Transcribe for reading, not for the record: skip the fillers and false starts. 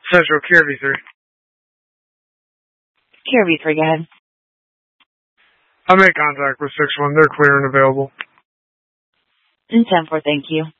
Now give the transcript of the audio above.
Central Care V3. Care V3, go ahead. I made contact with 6-1. They're clear and available. And 10-4, thank you.